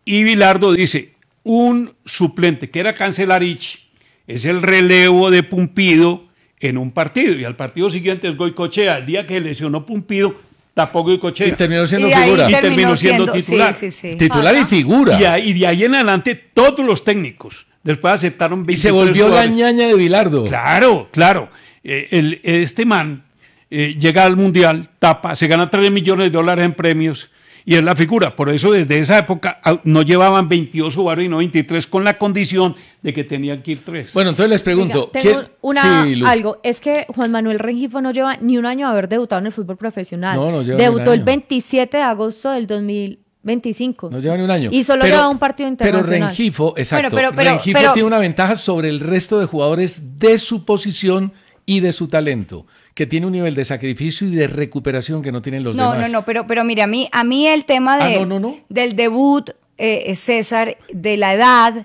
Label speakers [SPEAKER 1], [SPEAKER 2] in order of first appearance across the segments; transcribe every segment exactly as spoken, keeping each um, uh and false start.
[SPEAKER 1] Y Bilardo dice, un suplente que era Cancelarich es el relevo de Pumpido en un partido. Y al partido siguiente es Goicoechea. El día que lesionó Pumpido, tapó Goicoechea.
[SPEAKER 2] Y terminó siendo
[SPEAKER 3] Y ahí
[SPEAKER 2] figura.
[SPEAKER 1] Y terminó siendo,
[SPEAKER 3] siendo
[SPEAKER 1] titular.
[SPEAKER 3] Sí, sí, sí.
[SPEAKER 2] Titular y figura.
[SPEAKER 1] Y, a- y de ahí en adelante todos los técnicos después aceptaron
[SPEAKER 2] Y se
[SPEAKER 1] veintitrés
[SPEAKER 2] volvió la
[SPEAKER 1] jugadores.
[SPEAKER 2] ñaña de Bilardo.
[SPEAKER 1] Claro, claro. Eh, el, este man eh, llega al Mundial, tapa, se gana tres millones de dólares en premios y es la figura. Por eso desde esa época ah, no llevaban veintidós jugadores y no veintitrés con la condición de que tenían que ir tres.
[SPEAKER 2] Bueno, entonces les pregunto.
[SPEAKER 4] Oiga, tengo
[SPEAKER 2] ¿quién-
[SPEAKER 4] una,
[SPEAKER 2] Sí, Lu.
[SPEAKER 4] algo, es que Juan Manuel Rengifo no lleva ni un año de haber debutado en el fútbol profesional.
[SPEAKER 2] No, no lleva ni un
[SPEAKER 4] Debutó el
[SPEAKER 2] año.
[SPEAKER 4] veintisiete de agosto del dos mil veinticinco.
[SPEAKER 2] No lleva ni un año.
[SPEAKER 4] Y solo
[SPEAKER 2] Pero-
[SPEAKER 4] lleva un partido internacional.
[SPEAKER 2] Pero Rengifo, exacto.
[SPEAKER 3] Bueno, pero- pero-
[SPEAKER 2] Rengifo
[SPEAKER 3] pero-
[SPEAKER 2] tiene una ventaja sobre el resto de jugadores de su posición y de su talento, que tiene un nivel de sacrificio y de recuperación que no tienen los
[SPEAKER 3] No,
[SPEAKER 2] demás.
[SPEAKER 3] no, no, pero, pero mire, a mí, a mí el tema de,
[SPEAKER 2] Ah, no, no, no.
[SPEAKER 3] del debut, eh, César, de la edad,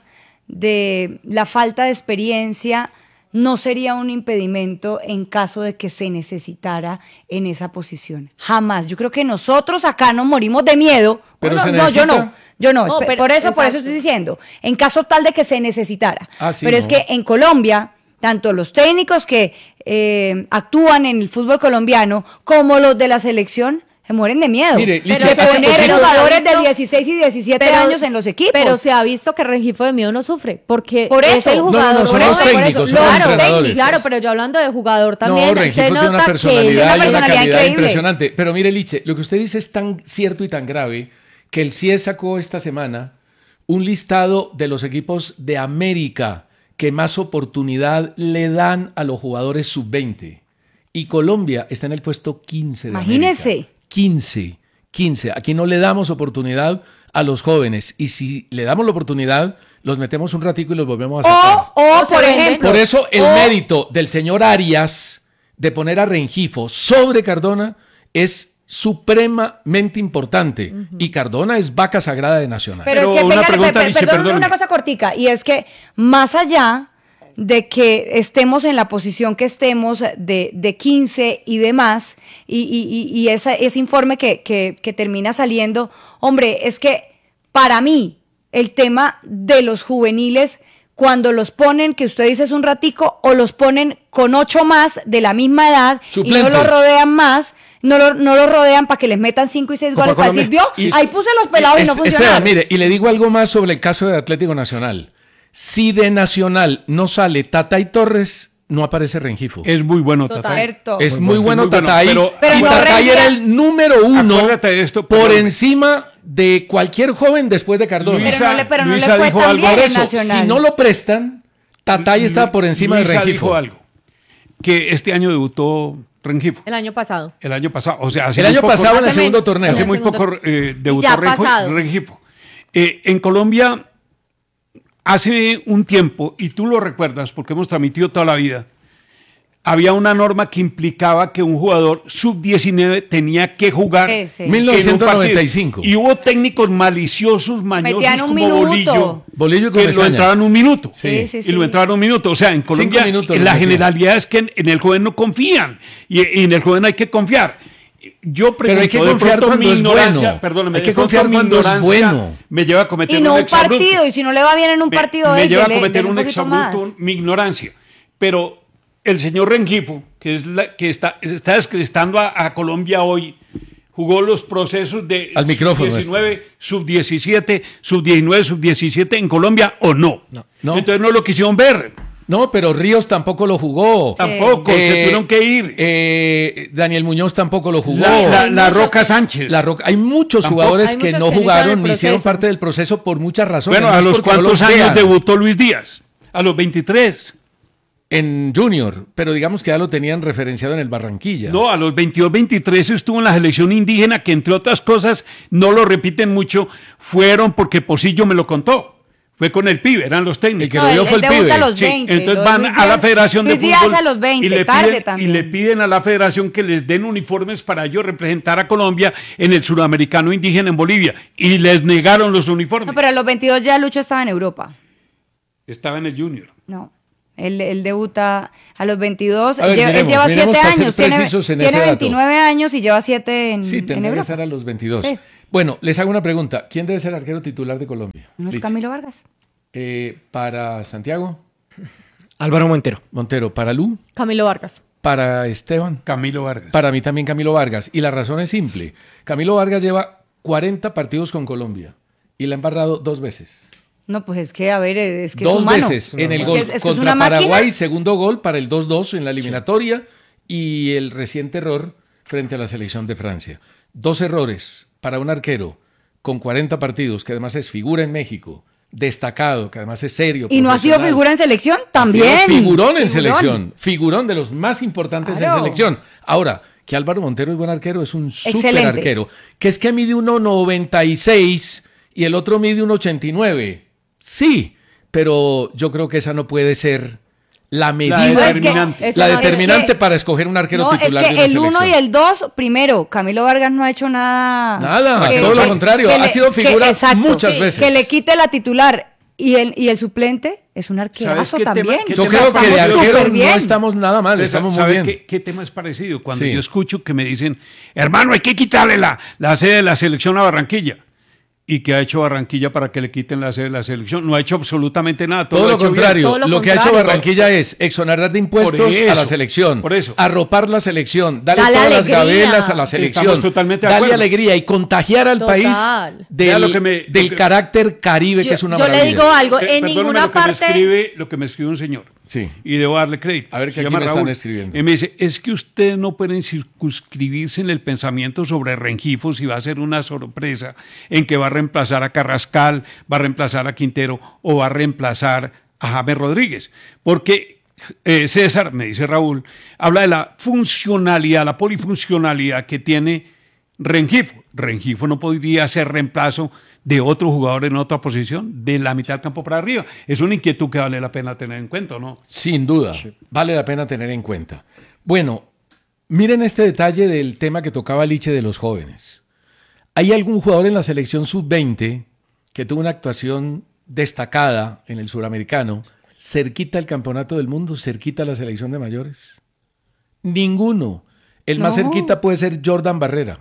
[SPEAKER 3] de la falta de experiencia, no sería un impedimento en caso de que se necesitara en esa posición. Jamás. Yo creo que nosotros acá nos morimos de miedo.
[SPEAKER 2] Pero
[SPEAKER 3] Bueno,
[SPEAKER 2] se
[SPEAKER 3] no, yo no.
[SPEAKER 2] necesita.
[SPEAKER 3] Yo no.
[SPEAKER 4] No,
[SPEAKER 3] espe-
[SPEAKER 4] pero-
[SPEAKER 3] por eso, por eso
[SPEAKER 4] exacto.
[SPEAKER 3] estoy diciendo. En caso tal de que se necesitara.
[SPEAKER 2] Ah, sí,
[SPEAKER 3] pero es
[SPEAKER 2] no.
[SPEAKER 3] que en Colombia, tanto los técnicos que eh, actúan en el fútbol colombiano como los de la selección se mueren de miedo.
[SPEAKER 2] Mire,
[SPEAKER 3] de
[SPEAKER 2] Licha,
[SPEAKER 3] poner
[SPEAKER 2] hace poquito-
[SPEAKER 3] jugadores de
[SPEAKER 4] Pero-
[SPEAKER 3] dieciséis y diecisiete
[SPEAKER 4] Pero-
[SPEAKER 3] años en los equipos.
[SPEAKER 4] Pero se ha visto que Rengifo de miedo no sufre, porque
[SPEAKER 3] Por
[SPEAKER 4] es
[SPEAKER 3] eso.
[SPEAKER 4] el
[SPEAKER 3] No,
[SPEAKER 2] no,
[SPEAKER 4] jugador.
[SPEAKER 2] no, son
[SPEAKER 4] Por
[SPEAKER 2] los
[SPEAKER 4] eso, por
[SPEAKER 2] técnicos,
[SPEAKER 4] eso.
[SPEAKER 2] son los
[SPEAKER 4] Claro,
[SPEAKER 2] entrenadores.
[SPEAKER 4] claro, pero yo hablando de jugador también,
[SPEAKER 2] No, Rengifo
[SPEAKER 4] se
[SPEAKER 2] tiene una
[SPEAKER 4] nota que...
[SPEAKER 2] personalidad
[SPEAKER 3] Una
[SPEAKER 2] y una
[SPEAKER 3] personalidad
[SPEAKER 2] calidad
[SPEAKER 3] increíble.
[SPEAKER 2] impresionante. Pero mire, Liche, lo que usted dice es tan cierto y tan grave que el C I E sacó esta semana un listado de los equipos de América que más oportunidad le dan a los jugadores sub veinte. Y Colombia está en el puesto quince de
[SPEAKER 3] Imagínese.
[SPEAKER 2] América. quince, quince. Aquí no le damos oportunidad a los jóvenes. Y si le damos la oportunidad, los metemos un ratico y los volvemos a sacar.
[SPEAKER 3] O, o,
[SPEAKER 4] O se
[SPEAKER 3] por
[SPEAKER 4] venden.
[SPEAKER 3] ejemplo.
[SPEAKER 2] Por eso el
[SPEAKER 3] o-
[SPEAKER 2] mérito del señor Arias de poner a Rengifo sobre Cardona es supremamente importante. Y Cardona es vaca sagrada de Nacional.
[SPEAKER 3] Pero,
[SPEAKER 1] Pero
[SPEAKER 3] es que,
[SPEAKER 1] una
[SPEAKER 3] venga,
[SPEAKER 1] pregunta,
[SPEAKER 3] per-
[SPEAKER 1] Liche,
[SPEAKER 3] perdón,
[SPEAKER 1] perdóneme.
[SPEAKER 3] una cosa cortica, y es que más allá de que estemos en la posición que estemos de, de quince y demás, y, y, y, y esa, ese informe que, que, que termina saliendo, hombre, es que para mí el tema de los juveniles, cuando los ponen, que usted dice es un ratico, o los ponen con ocho más de la misma edad y
[SPEAKER 2] Suplentes.
[SPEAKER 3] no los rodean más, no lo, no los rodean para que les metan cinco y seis
[SPEAKER 1] Copa
[SPEAKER 3] goles para decir,
[SPEAKER 1] Colombia.
[SPEAKER 3] vio,
[SPEAKER 2] Y-
[SPEAKER 3] ahí puse los pelados y no
[SPEAKER 2] Est-
[SPEAKER 3] funcionaron.
[SPEAKER 2] Esteban, mire, y le digo algo más sobre el caso de Atlético Nacional. Si de Nacional no sale Tatay Torres, no aparece Rengifo.
[SPEAKER 1] Es muy bueno,
[SPEAKER 4] Total.
[SPEAKER 1] Tatay.
[SPEAKER 3] Cierto.
[SPEAKER 2] Es
[SPEAKER 1] Muy
[SPEAKER 2] muy
[SPEAKER 1] bueno,
[SPEAKER 2] bueno
[SPEAKER 1] muy bueno,
[SPEAKER 2] Tatay.
[SPEAKER 1] pero-
[SPEAKER 3] Pero
[SPEAKER 2] y
[SPEAKER 3] no
[SPEAKER 2] Tatay
[SPEAKER 3] rendía.
[SPEAKER 2] era el número uno
[SPEAKER 1] Acuérdate de esto,
[SPEAKER 2] por
[SPEAKER 1] perdón.
[SPEAKER 2] encima de cualquier joven después de Cardona.
[SPEAKER 1] Luisa-
[SPEAKER 3] Pero no le, pero no le
[SPEAKER 1] Luisa
[SPEAKER 3] fue
[SPEAKER 1] dijo
[SPEAKER 3] tan
[SPEAKER 1] algo
[SPEAKER 3] bien
[SPEAKER 2] Por
[SPEAKER 3] en
[SPEAKER 2] eso,
[SPEAKER 3] Nacional.
[SPEAKER 2] si no lo prestan, Tatay está por encima de
[SPEAKER 1] Luisa
[SPEAKER 2] Rengifo.
[SPEAKER 1] dijo algo, que este año debutó Rengifo.
[SPEAKER 4] El año pasado.
[SPEAKER 1] El año pasado, o sea, hace
[SPEAKER 2] El
[SPEAKER 1] muy
[SPEAKER 2] año
[SPEAKER 1] poco-
[SPEAKER 2] pasado en el
[SPEAKER 4] Hace
[SPEAKER 2] segundo
[SPEAKER 4] men-
[SPEAKER 2] torneo.
[SPEAKER 1] Hace
[SPEAKER 4] En el
[SPEAKER 1] muy
[SPEAKER 4] segundo
[SPEAKER 1] poco
[SPEAKER 4] tor-
[SPEAKER 1] eh,
[SPEAKER 4] Y
[SPEAKER 1] debutó
[SPEAKER 4] ya
[SPEAKER 1] Renfo-
[SPEAKER 4] pasado.
[SPEAKER 1] Rengifo. Eh, en Colombia, hace un tiempo, y tú lo recuerdas porque hemos transmitido toda la vida, había una norma que implicaba que un jugador sub diecinueve tenía que jugar
[SPEAKER 3] Sí, sí.
[SPEAKER 1] en
[SPEAKER 2] mil novecientos noventa y
[SPEAKER 1] un
[SPEAKER 2] cinco.
[SPEAKER 1] partido. Y hubo técnicos maliciosos, mañosos
[SPEAKER 3] Metían un
[SPEAKER 1] como
[SPEAKER 3] minuto.
[SPEAKER 1] Bolillo,
[SPEAKER 2] Bolillo y
[SPEAKER 1] que lo
[SPEAKER 2] Comesaña.
[SPEAKER 1] entraban un minuto.
[SPEAKER 3] Sí, sí,
[SPEAKER 1] Y
[SPEAKER 3] sí.
[SPEAKER 1] lo entraron un minuto. O sea, en Colombia
[SPEAKER 2] minutos
[SPEAKER 1] la
[SPEAKER 2] lo metían.
[SPEAKER 1] generalidad es que en, en el joven no confían. Y, y en el joven hay que confiar. Yo
[SPEAKER 2] Pero hay que
[SPEAKER 1] pregunto, de
[SPEAKER 2] confiar
[SPEAKER 1] pronto
[SPEAKER 2] cuando
[SPEAKER 1] mi
[SPEAKER 2] es
[SPEAKER 1] ignorancia,
[SPEAKER 2] bueno.
[SPEAKER 1] perdóname,
[SPEAKER 2] Hay
[SPEAKER 1] de
[SPEAKER 2] que
[SPEAKER 1] pronto
[SPEAKER 2] confiar
[SPEAKER 1] mi
[SPEAKER 2] cuando es
[SPEAKER 1] ignorancia
[SPEAKER 2] bueno.
[SPEAKER 1] me lleva a cometer
[SPEAKER 3] Y no un
[SPEAKER 1] exabrupto.
[SPEAKER 3] partido, y si no le va bien en un
[SPEAKER 1] Me-
[SPEAKER 3] partido,
[SPEAKER 1] me,
[SPEAKER 3] de-
[SPEAKER 1] lleva a
[SPEAKER 3] dele-
[SPEAKER 1] cometer
[SPEAKER 3] dele
[SPEAKER 1] un
[SPEAKER 3] un poquito más.
[SPEAKER 1] exabrupto, mi ignorancia. Pero el señor Rengifo, que es la que está, está descrestando a, a Colombia hoy, jugó los procesos de
[SPEAKER 2] Al micrófono,
[SPEAKER 1] sub diecinueve, sub diecisiete, sub diecinueve, sub diecisiete en Colombia o no.
[SPEAKER 2] No. No.
[SPEAKER 1] Entonces no lo quisieron ver.
[SPEAKER 2] No, pero Ríos tampoco lo jugó.
[SPEAKER 1] Tampoco,
[SPEAKER 2] Eh,
[SPEAKER 1] se tuvieron que ir.
[SPEAKER 2] eh, Daniel Muñoz tampoco lo jugó.
[SPEAKER 1] la, la-
[SPEAKER 4] Hay
[SPEAKER 1] la
[SPEAKER 4] muchos-
[SPEAKER 1] Roca Sánchez.
[SPEAKER 2] La Roca- hay muchos
[SPEAKER 1] Tampoco.
[SPEAKER 2] jugadores
[SPEAKER 4] Hay
[SPEAKER 2] que
[SPEAKER 4] muchos
[SPEAKER 2] no
[SPEAKER 4] que no
[SPEAKER 2] jugaron
[SPEAKER 4] hicieron el
[SPEAKER 2] ni hicieron
[SPEAKER 4] proceso.
[SPEAKER 2] parte del proceso por muchas razones.
[SPEAKER 1] bueno,
[SPEAKER 2] No
[SPEAKER 1] a
[SPEAKER 2] es
[SPEAKER 1] los
[SPEAKER 2] porque no
[SPEAKER 1] cuantos
[SPEAKER 2] los
[SPEAKER 1] años
[SPEAKER 2] vean.
[SPEAKER 1] debutó Luis Díaz. A los veintitrés.
[SPEAKER 2] En Junior, pero digamos que ya lo tenían referenciado en el Barranquilla.
[SPEAKER 1] No, a los veintidós, veintitrés estuvo en la selección indígena, que entre otras cosas, no lo repiten mucho, fueron porque Posillo me lo contó. Fue con el pibe, eran los técnicos.
[SPEAKER 2] El que
[SPEAKER 3] No,
[SPEAKER 2] lo
[SPEAKER 3] él-
[SPEAKER 2] dio fue
[SPEAKER 3] él
[SPEAKER 2] el
[SPEAKER 3] debuta
[SPEAKER 2] pibe.
[SPEAKER 3] a los
[SPEAKER 1] Sí,
[SPEAKER 3] veinte,
[SPEAKER 1] entonces
[SPEAKER 3] lo de
[SPEAKER 1] van
[SPEAKER 3] Luis
[SPEAKER 1] a la
[SPEAKER 3] Díaz-
[SPEAKER 1] Federación de
[SPEAKER 3] Luis Díaz
[SPEAKER 1] Fútbol
[SPEAKER 3] a los veinte,
[SPEAKER 1] y, le
[SPEAKER 3] tarde
[SPEAKER 1] piden, y
[SPEAKER 3] también.
[SPEAKER 1] le piden a la Federación que les den uniformes para ellos representar a Colombia en el suramericano indígena en Bolivia. Y les negaron los uniformes.
[SPEAKER 3] No, pero a los veintidós ya Lucho estaba en Europa.
[SPEAKER 1] Estaba en el Junior.
[SPEAKER 3] No. Él, él debuta a los veintidós.
[SPEAKER 2] A ver,
[SPEAKER 3] él, lleva- él
[SPEAKER 2] miremos,
[SPEAKER 3] lleva
[SPEAKER 2] miremos
[SPEAKER 3] siete
[SPEAKER 2] para ser
[SPEAKER 3] años. Tiene,
[SPEAKER 2] precisos en
[SPEAKER 3] tiene
[SPEAKER 2] ese dato.
[SPEAKER 3] veintinueve años y lleva siete en,
[SPEAKER 2] Sí,
[SPEAKER 3] en
[SPEAKER 2] tendría que
[SPEAKER 3] Europa.
[SPEAKER 2] estar a los veintidós.
[SPEAKER 3] Sí.
[SPEAKER 2] Bueno, les hago una pregunta. ¿Quién debe ser arquero titular de Colombia?
[SPEAKER 3] ¿No es
[SPEAKER 2] Listo.
[SPEAKER 3] Camilo Vargas?
[SPEAKER 2] Eh, para Santiago,
[SPEAKER 5] Álvaro Montero.
[SPEAKER 2] Montero. Para Lu,
[SPEAKER 4] Camilo Vargas.
[SPEAKER 2] para Esteban.
[SPEAKER 1] Camilo Vargas.
[SPEAKER 2] Para mí también Camilo Vargas. Y la razón es simple. Camilo Vargas lleva cuarenta partidos con Colombia y la ha embarrado dos veces.
[SPEAKER 3] No, pues es que, a ver, es que
[SPEAKER 2] dos
[SPEAKER 3] es humano.
[SPEAKER 2] veces en el
[SPEAKER 3] Es
[SPEAKER 2] gol
[SPEAKER 3] que es- es que es
[SPEAKER 2] contra
[SPEAKER 3] una máquina.
[SPEAKER 2] Paraguay, segundo gol para el dos dos en la eliminatoria y el reciente error frente a la selección de Francia. Dos errores para un arquero con cuarenta partidos, que además es figura en México, destacado, que además es serio.
[SPEAKER 3] ¿Y no ha sido
[SPEAKER 2] profesional.
[SPEAKER 3] figura en selección?
[SPEAKER 2] Ha sido
[SPEAKER 3] También.
[SPEAKER 2] Figurón en selección, figurón de los más importantes
[SPEAKER 3] Claro.
[SPEAKER 2] en selección. Ahora, que Álvaro Montero es buen arquero, es un súper
[SPEAKER 3] Excelente.
[SPEAKER 2] arquero, que es que mide uno noventa y seis y el otro mide uno ochenta y nueve. Sí, pero yo creo que esa no puede ser la medida,
[SPEAKER 1] La
[SPEAKER 3] No, es que-
[SPEAKER 1] determinante.
[SPEAKER 4] Eso
[SPEAKER 2] la
[SPEAKER 4] no es
[SPEAKER 2] determinante
[SPEAKER 3] que-
[SPEAKER 2] para escoger un arquero
[SPEAKER 3] No, es
[SPEAKER 2] titular de
[SPEAKER 3] que
[SPEAKER 2] una
[SPEAKER 3] el uno
[SPEAKER 2] selección.
[SPEAKER 3] y el dos, primero, Camilo Vargas no ha hecho nada.
[SPEAKER 2] Nada,
[SPEAKER 3] que-
[SPEAKER 2] todo lo
[SPEAKER 3] que-
[SPEAKER 2] contrario,
[SPEAKER 3] que
[SPEAKER 2] ha
[SPEAKER 3] le-
[SPEAKER 2] sido
[SPEAKER 3] que-
[SPEAKER 2] figura
[SPEAKER 3] exacto,
[SPEAKER 2] muchas
[SPEAKER 4] sí,
[SPEAKER 2] veces.
[SPEAKER 3] Que le quite la titular y el, y el suplente es un
[SPEAKER 1] ¿Sabes
[SPEAKER 3] arquerazo
[SPEAKER 1] qué tema-
[SPEAKER 3] también.
[SPEAKER 1] qué
[SPEAKER 2] Yo
[SPEAKER 1] tema
[SPEAKER 2] creo que de
[SPEAKER 1] estamos
[SPEAKER 2] arquero
[SPEAKER 3] súper
[SPEAKER 2] no
[SPEAKER 3] bien.
[SPEAKER 2] estamos nada mal, estamos muy
[SPEAKER 1] ¿Sabe
[SPEAKER 2] bien.
[SPEAKER 1] qué, qué tema es parecido? Cuando
[SPEAKER 2] Sí.
[SPEAKER 1] yo escucho que me dicen, hermano, hay que quitarle la, la sede de la selección a Barranquilla. ¿Y qué ha hecho Barranquilla para que le quiten la sede de la selección? No ha hecho absolutamente nada. Todo,
[SPEAKER 2] Todo
[SPEAKER 1] ha
[SPEAKER 2] lo
[SPEAKER 1] hecho bien.
[SPEAKER 2] contrario,
[SPEAKER 4] Todo
[SPEAKER 2] lo,
[SPEAKER 4] lo
[SPEAKER 2] que ha hecho
[SPEAKER 4] contrario.
[SPEAKER 2] Barranquilla es exonerar de impuestos
[SPEAKER 1] Por
[SPEAKER 2] a la
[SPEAKER 1] eso,
[SPEAKER 2] selección,
[SPEAKER 1] por eso.
[SPEAKER 2] arropar la selección, darle
[SPEAKER 4] Dale
[SPEAKER 2] todas las
[SPEAKER 4] alegría.
[SPEAKER 2] gabelas a la selección,
[SPEAKER 1] Estamos totalmente de
[SPEAKER 2] darle
[SPEAKER 1] acuerdo.
[SPEAKER 2] alegría y contagiar al
[SPEAKER 4] Total.
[SPEAKER 2] país
[SPEAKER 1] Vea
[SPEAKER 2] del,
[SPEAKER 1] lo que me- lo
[SPEAKER 2] del
[SPEAKER 1] que-
[SPEAKER 2] carácter caribe,
[SPEAKER 4] Yo-
[SPEAKER 2] que es una
[SPEAKER 4] yo le
[SPEAKER 2] maravilla.
[SPEAKER 4] digo algo,
[SPEAKER 1] Eh,
[SPEAKER 4] en
[SPEAKER 1] perdóneme
[SPEAKER 4] ninguna
[SPEAKER 1] lo que me
[SPEAKER 4] parte...
[SPEAKER 1] escribe, lo que me escribe un señor.
[SPEAKER 2] Sí.
[SPEAKER 1] Y debo darle crédito.
[SPEAKER 2] A ver, que
[SPEAKER 1] Se
[SPEAKER 2] aquí
[SPEAKER 1] llama
[SPEAKER 2] me están
[SPEAKER 1] Raúl.
[SPEAKER 2] escribiendo.
[SPEAKER 1] Y me dice, es que ustedes no pueden circunscribirse en el pensamiento sobre Rengifo si va a ser una sorpresa en que va a reemplazar a Carrascal, va a reemplazar a Quintero o va a reemplazar a James Rodríguez. Porque eh, César, me dice Raúl, habla de la funcionalidad, la polifuncionalidad que tiene Rengifo. Rengifo no podría ser reemplazo de otro jugador en otra posición, de la mitad del campo para arriba. Es una inquietud que vale la pena tener en cuenta, ¿no?
[SPEAKER 2] Sin duda, vale la pena tener en cuenta. Bueno, miren este detalle del tema que tocaba Liche de los jóvenes. ¿Hay algún jugador en la selección sub veinte que tuvo una actuación destacada en el suramericano, cerquita al campeonato del mundo, cerquita a la selección de mayores? Ninguno. El más
[SPEAKER 3] No.
[SPEAKER 2] cerquita puede ser Jordan Barrera.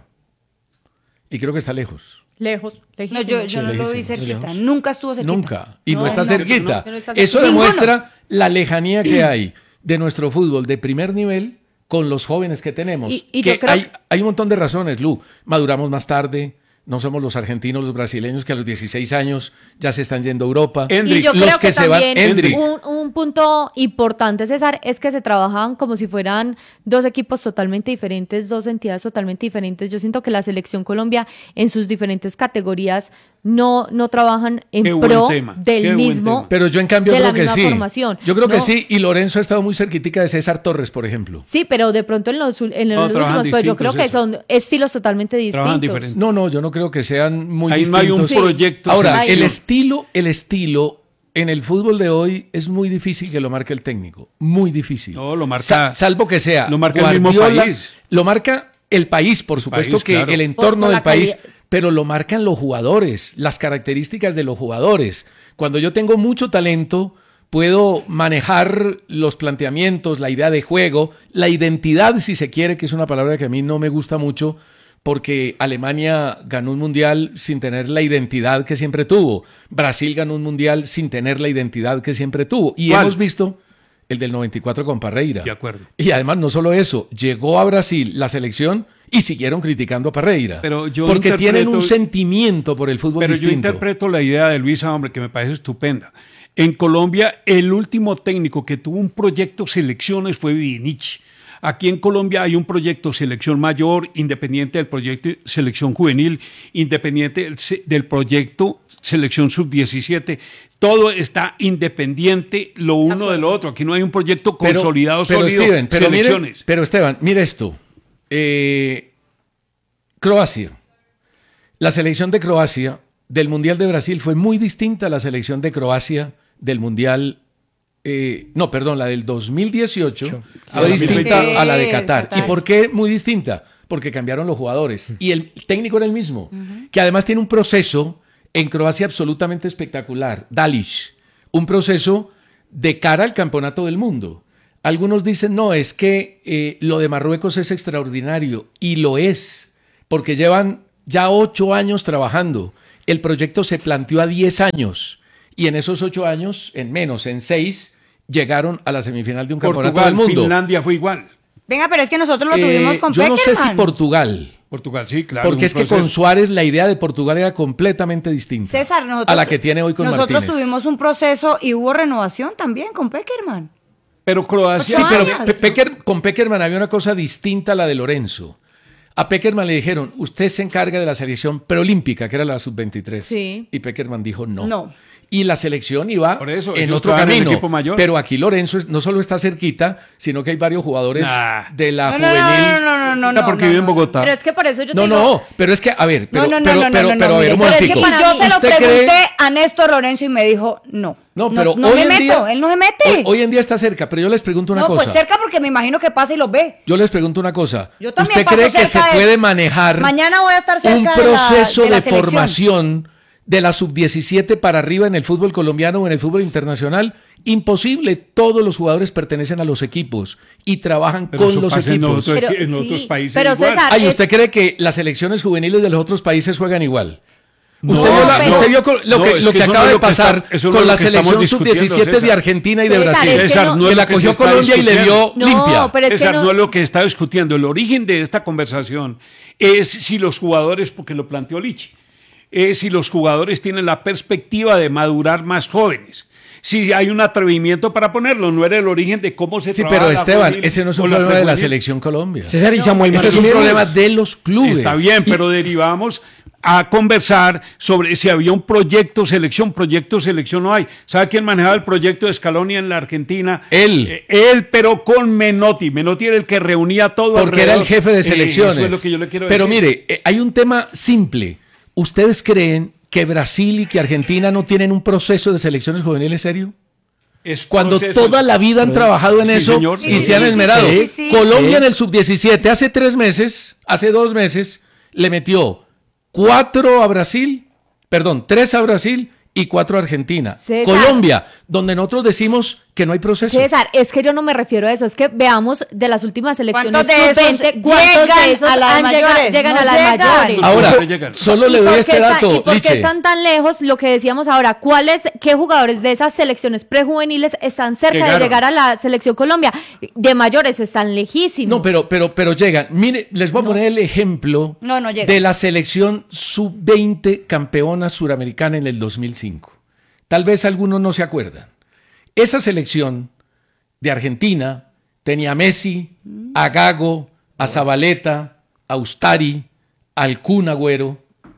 [SPEAKER 2] Y creo que está lejos.
[SPEAKER 4] Lejos,
[SPEAKER 3] No,
[SPEAKER 4] lejísimo.
[SPEAKER 3] yo, yo no lo vi
[SPEAKER 2] lejísimo,
[SPEAKER 3] cerquita.
[SPEAKER 2] lejos.
[SPEAKER 3] Nunca estuvo cerquita.
[SPEAKER 2] Nunca. Y no,
[SPEAKER 3] No,
[SPEAKER 2] está
[SPEAKER 3] no,
[SPEAKER 2] cerquita.
[SPEAKER 4] no, no está
[SPEAKER 2] Eso
[SPEAKER 4] cerquita.
[SPEAKER 2] demuestra la lejanía que hay de nuestro fútbol de primer nivel con los jóvenes que tenemos.
[SPEAKER 4] Y- y
[SPEAKER 2] que
[SPEAKER 4] yo creo
[SPEAKER 2] hay,
[SPEAKER 4] que-
[SPEAKER 2] hay un montón de razones, Lu. Maduramos más tarde. No somos los argentinos, los brasileños que a los dieciséis años ya se están yendo a Europa.
[SPEAKER 1] Endrick,
[SPEAKER 4] Y yo
[SPEAKER 2] los
[SPEAKER 4] creo
[SPEAKER 2] que
[SPEAKER 4] que,
[SPEAKER 2] se van-
[SPEAKER 4] también
[SPEAKER 2] Endrick.
[SPEAKER 4] un, un punto importante, César, es que se trabajan como si fueran dos equipos totalmente diferentes, dos entidades totalmente diferentes. Yo siento que la Selección Colombia en sus diferentes categorías no, no trabajan en
[SPEAKER 1] Qué buen
[SPEAKER 4] pro
[SPEAKER 1] tema,
[SPEAKER 4] del
[SPEAKER 1] qué buen
[SPEAKER 4] mismo.
[SPEAKER 1] tema.
[SPEAKER 2] Pero yo en cambio
[SPEAKER 4] de
[SPEAKER 2] creo
[SPEAKER 4] la
[SPEAKER 2] que
[SPEAKER 4] misma
[SPEAKER 2] sí.
[SPEAKER 4] formación.
[SPEAKER 2] Yo creo que
[SPEAKER 4] No.
[SPEAKER 2] sí. Y Lorenzo ha estado muy cerquitica de César Torres, por ejemplo.
[SPEAKER 4] Sí, pero de pronto en los, ul- en los
[SPEAKER 1] No, trabajan
[SPEAKER 4] últimos, pues yo
[SPEAKER 1] distintos,
[SPEAKER 4] creo que
[SPEAKER 1] eso.
[SPEAKER 4] son estilos totalmente
[SPEAKER 1] Trabajan
[SPEAKER 4] distintos.
[SPEAKER 1] diferente.
[SPEAKER 2] No, no, yo no creo que sean muy
[SPEAKER 1] Ahí no
[SPEAKER 2] distintos.
[SPEAKER 1] hay un
[SPEAKER 4] Sí.
[SPEAKER 1] proyecto.
[SPEAKER 2] Ahora,
[SPEAKER 4] selección.
[SPEAKER 2] el estilo, el estilo en el fútbol de hoy es muy difícil que lo marque el técnico. Muy difícil.
[SPEAKER 1] No, lo marca-
[SPEAKER 2] Sa- salvo que sea.
[SPEAKER 1] lo marca el mismo país.
[SPEAKER 2] Lo marca el país, por supuesto
[SPEAKER 1] país,
[SPEAKER 2] que
[SPEAKER 1] claro.
[SPEAKER 2] el entorno
[SPEAKER 4] Por- por
[SPEAKER 2] del
[SPEAKER 4] la
[SPEAKER 2] país,
[SPEAKER 4] calidad.
[SPEAKER 2] pero lo marcan los jugadores, las características de los jugadores. Cuando yo tengo mucho talento, puedo manejar los planteamientos, la idea de juego, la identidad, si se quiere, que es una palabra que a mí no me gusta mucho, porque Alemania ganó un mundial sin tener la identidad que siempre tuvo. Brasil ganó un mundial sin tener la identidad que siempre tuvo. Y
[SPEAKER 1] ¿Cuál?
[SPEAKER 2] hemos visto el del noventa y cuatro con Parreira.
[SPEAKER 1] De acuerdo.
[SPEAKER 2] Y además no solo eso, llegó a Brasil la selección y siguieron criticando a Parreira.
[SPEAKER 1] Pero yo
[SPEAKER 2] porque
[SPEAKER 1] interpreto-
[SPEAKER 2] tienen un sentimiento por el fútbol
[SPEAKER 1] Pero yo
[SPEAKER 2] distinto.
[SPEAKER 1] interpreto la idea de Luisa, hombre, que me parece estupenda. En Colombia, el último técnico que tuvo un proyecto selecciones fue Vivinich. Aquí en Colombia hay un proyecto selección mayor, independiente del proyecto selección juvenil, independiente del, se- del proyecto selección sub diecisiete. Todo está independiente lo uno de lo otro. Aquí no hay un proyecto
[SPEAKER 2] Pero-
[SPEAKER 1] consolidado,
[SPEAKER 2] pero,
[SPEAKER 1] sólido,
[SPEAKER 2] Steven, pero mire-
[SPEAKER 1] selecciones.
[SPEAKER 2] pero Esteban, mire esto. Eh, Croacia. La selección de Croacia del Mundial de Brasil fue muy distinta a la selección de Croacia del Mundial. eh, no, perdón, la del dos mil dieciocho
[SPEAKER 1] Ah,
[SPEAKER 2] fue
[SPEAKER 1] dos mil
[SPEAKER 2] distinta
[SPEAKER 3] veinte.
[SPEAKER 2] a la de Qatar.
[SPEAKER 3] Total.
[SPEAKER 2] ¿Y por qué muy distinta? Porque cambiaron los jugadores y el técnico era el mismo, que además tiene un proceso en Croacia absolutamente espectacular, Dalic, un proceso de cara al campeonato del mundo. Algunos dicen, no, es que eh, lo de Marruecos es extraordinario, y lo es, porque llevan ya ocho años trabajando. El proyecto se planteó a diez años y en esos ocho años, en menos, en seis, llegaron a la semifinal de un campeonato
[SPEAKER 1] Portugal,
[SPEAKER 2] del mundo.
[SPEAKER 1] Finlandia fue igual.
[SPEAKER 3] Venga, pero es que nosotros lo tuvimos
[SPEAKER 2] Eh,
[SPEAKER 3] con
[SPEAKER 2] yo no sé si
[SPEAKER 3] Peckerman.
[SPEAKER 2] Portugal,
[SPEAKER 1] Portugal, sí, claro.
[SPEAKER 2] porque
[SPEAKER 1] un
[SPEAKER 2] es que
[SPEAKER 1] proceso.
[SPEAKER 2] con Suárez la idea de Portugal era completamente distinta
[SPEAKER 3] César, nosotros,
[SPEAKER 2] a la que tiene hoy con
[SPEAKER 3] nosotros
[SPEAKER 2] Martínez.
[SPEAKER 3] tuvimos un proceso y hubo renovación también con Peckerman.
[SPEAKER 1] Pero Croacia...
[SPEAKER 2] Sí, pero
[SPEAKER 3] Vaya.
[SPEAKER 2] Pe- Pecker- con Peckerman había una cosa distinta a la de Lorenzo. A Peckerman le dijeron, usted se encarga de la selección preolímpica, que era la sub veintitrés.
[SPEAKER 4] Sí.
[SPEAKER 2] Y Peckerman dijo no.
[SPEAKER 3] No.
[SPEAKER 2] Y la selección iba
[SPEAKER 1] Por eso,
[SPEAKER 2] en
[SPEAKER 1] ellos
[SPEAKER 2] otro
[SPEAKER 1] estaban en el
[SPEAKER 2] camino.
[SPEAKER 1] equipo mayor.
[SPEAKER 2] Pero aquí Lorenzo es- no solo está cerquita, sino que hay varios jugadores
[SPEAKER 1] Nah.
[SPEAKER 2] de la
[SPEAKER 3] No, no,
[SPEAKER 2] juvenil.
[SPEAKER 3] no, no, no, no,
[SPEAKER 1] Está
[SPEAKER 3] no,
[SPEAKER 1] porque
[SPEAKER 3] no,
[SPEAKER 1] vive en
[SPEAKER 3] no.
[SPEAKER 1] Bogotá.
[SPEAKER 4] Pero es que por eso yo te
[SPEAKER 2] No,
[SPEAKER 4] digo,
[SPEAKER 2] no, pero es que, a ver, pero,
[SPEAKER 3] no, no, no,
[SPEAKER 2] pero,
[SPEAKER 3] no, no,
[SPEAKER 2] pero,
[SPEAKER 3] no,
[SPEAKER 2] pero
[SPEAKER 3] no,
[SPEAKER 2] a ver,
[SPEAKER 3] mire,
[SPEAKER 2] un
[SPEAKER 3] pero es que
[SPEAKER 2] momentico.
[SPEAKER 3] yo se lo
[SPEAKER 2] ¿Usted
[SPEAKER 3] pregunté
[SPEAKER 2] cree-
[SPEAKER 3] a Néstor Lorenzo y me dijo, no.
[SPEAKER 2] No, pero
[SPEAKER 3] no
[SPEAKER 2] hoy
[SPEAKER 3] me
[SPEAKER 2] en
[SPEAKER 3] meto,
[SPEAKER 2] día,
[SPEAKER 3] él no se mete.
[SPEAKER 2] Hoy, hoy en día está cerca, pero yo les pregunto una
[SPEAKER 3] no,
[SPEAKER 2] cosa.
[SPEAKER 3] pues cerca porque me imagino que pasa y lo ve.
[SPEAKER 2] Yo les pregunto una cosa.
[SPEAKER 3] Yo también
[SPEAKER 2] ¿Usted
[SPEAKER 3] paso
[SPEAKER 2] cree que se
[SPEAKER 3] cerca de-
[SPEAKER 2] puede manejar
[SPEAKER 3] Mañana voy a estar cerca
[SPEAKER 2] un
[SPEAKER 3] de la-
[SPEAKER 2] proceso
[SPEAKER 3] de
[SPEAKER 2] de,
[SPEAKER 3] la selección?
[SPEAKER 2] formación de la sub diecisiete para arriba en el fútbol colombiano o en el fútbol internacional? Imposible. Todos los jugadores pertenecen a los equipos y trabajan
[SPEAKER 1] Pero
[SPEAKER 2] con
[SPEAKER 1] eso
[SPEAKER 2] los
[SPEAKER 1] pasa en
[SPEAKER 2] equipos.
[SPEAKER 1] otro-
[SPEAKER 4] Pero,
[SPEAKER 1] en
[SPEAKER 4] sí,
[SPEAKER 1] otros países
[SPEAKER 4] pero
[SPEAKER 1] igual.
[SPEAKER 4] César,
[SPEAKER 2] Ay,
[SPEAKER 4] es-
[SPEAKER 2] ¿usted cree que las selecciones juveniles de los otros países juegan igual?
[SPEAKER 1] No,
[SPEAKER 2] usted, vio, la-
[SPEAKER 4] pero-
[SPEAKER 2] usted vio co- lo
[SPEAKER 1] No,
[SPEAKER 2] que,
[SPEAKER 1] es
[SPEAKER 2] lo
[SPEAKER 1] que
[SPEAKER 2] que
[SPEAKER 1] eso no
[SPEAKER 2] acaba
[SPEAKER 1] es
[SPEAKER 2] de
[SPEAKER 1] lo que
[SPEAKER 2] pasar
[SPEAKER 1] está- eso no
[SPEAKER 2] con
[SPEAKER 1] es
[SPEAKER 2] la
[SPEAKER 1] lo que estamos
[SPEAKER 2] selección sub
[SPEAKER 1] discutiendo,
[SPEAKER 2] diecisiete de
[SPEAKER 1] César.
[SPEAKER 2] Argentina y de
[SPEAKER 4] César,
[SPEAKER 2] Brasil.
[SPEAKER 4] es que
[SPEAKER 1] César,
[SPEAKER 4] no-
[SPEAKER 1] no es
[SPEAKER 2] que
[SPEAKER 1] lo
[SPEAKER 2] la
[SPEAKER 1] que
[SPEAKER 2] cogió
[SPEAKER 1] se está
[SPEAKER 2] Colombia y le dio
[SPEAKER 1] discutiendo.
[SPEAKER 4] No,
[SPEAKER 2] limpia.
[SPEAKER 4] pero es que
[SPEAKER 1] César,
[SPEAKER 4] no-
[SPEAKER 1] no es lo que está discutiendo. El origen de esta conversación es si los jugadores, porque lo planteó Lichi, es si los jugadores tienen la perspectiva de madurar más jóvenes. Si hay un atrevimiento para ponerlo, no era el origen de cómo se
[SPEAKER 2] Sí,
[SPEAKER 1] trabaja
[SPEAKER 2] pero
[SPEAKER 1] la
[SPEAKER 2] Esteban,
[SPEAKER 1] juvenil
[SPEAKER 2] ese no es
[SPEAKER 1] o
[SPEAKER 2] un
[SPEAKER 1] la
[SPEAKER 2] problema de la
[SPEAKER 1] prejuvenil.
[SPEAKER 2] selección Colombia.
[SPEAKER 5] César y Samuel
[SPEAKER 2] Ese es un
[SPEAKER 5] Martínez.
[SPEAKER 2] problema de los clubes.
[SPEAKER 1] Está bien, pero derivamos a conversar sobre si había un proyecto selección, proyecto selección no hay. ¿Sabe quién manejaba el proyecto de Scaloni en la Argentina?
[SPEAKER 2] Él.
[SPEAKER 1] Eh, él, pero con Menotti. Menotti era el que reunía todo.
[SPEAKER 2] Porque era el
[SPEAKER 1] alrededor.
[SPEAKER 2] jefe de
[SPEAKER 1] Eh,
[SPEAKER 2] selecciones.
[SPEAKER 1] eso es lo que yo le quiero
[SPEAKER 2] Pero
[SPEAKER 1] decir.
[SPEAKER 2] mire, eh, hay un tema simple. ¿Ustedes creen que Brasil y que Argentina no tienen un proceso de selecciones juveniles serio?
[SPEAKER 1] Es
[SPEAKER 2] Cuando
[SPEAKER 1] proceso.
[SPEAKER 2] toda la vida han trabajado en
[SPEAKER 1] Sí,
[SPEAKER 2] eso
[SPEAKER 1] señor.
[SPEAKER 2] y
[SPEAKER 1] Sí,
[SPEAKER 2] se han
[SPEAKER 3] sí, sí,
[SPEAKER 2] esmerado.
[SPEAKER 3] sí, sí, sí.
[SPEAKER 2] Colombia
[SPEAKER 5] Sí.
[SPEAKER 2] en el sub diecisiete hace tres meses, hace dos meses, le metió cuatro a Brasil, perdón, tres a Brasil y cuatro a Argentina.
[SPEAKER 4] César.
[SPEAKER 2] Colombia, donde nosotros decimos que no hay proceso.
[SPEAKER 4] César, es que yo no me refiero a eso, es que veamos de las últimas elecciones
[SPEAKER 3] ¿Cuántos de esos
[SPEAKER 4] sub veinte, ¿cuántos
[SPEAKER 3] llegan
[SPEAKER 4] de esos
[SPEAKER 3] a las
[SPEAKER 4] han llegado-
[SPEAKER 3] mayores?
[SPEAKER 4] llegan
[SPEAKER 3] No
[SPEAKER 4] a las
[SPEAKER 3] llegan.
[SPEAKER 4] mayores?
[SPEAKER 2] Ahora,
[SPEAKER 1] Siempre llegan.
[SPEAKER 2] solo
[SPEAKER 4] ¿Y
[SPEAKER 2] le
[SPEAKER 4] por
[SPEAKER 2] doy
[SPEAKER 4] qué
[SPEAKER 2] este
[SPEAKER 4] están-
[SPEAKER 2] dato,
[SPEAKER 4] ¿Y por qué
[SPEAKER 2] Liche.
[SPEAKER 4] están tan lejos? Lo que decíamos ahora, ¿cuáles, qué jugadores de esas selecciones prejuveniles están cerca
[SPEAKER 1] Llegaron.
[SPEAKER 4] de llegar a la selección Colombia? De mayores están lejísimos.
[SPEAKER 2] No, pero, pero, pero llegan. Mire, les voy a poner el ejemplo
[SPEAKER 3] No, no llegan.
[SPEAKER 2] de la selección sub veinte campeona suramericana en el dos mil cinco. Tal vez algunos no se acuerdan. Esa selección de Argentina tenía a Messi, a Gago, a Zabaleta, a Ustari, al Kun Agüero,